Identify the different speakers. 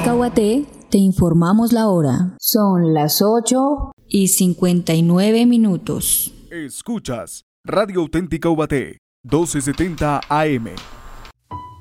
Speaker 1: Auténtica Ubaté, te informamos la hora. Son las 8:59.
Speaker 2: Escuchas Radio Auténtica Ubaté, 1270 AM.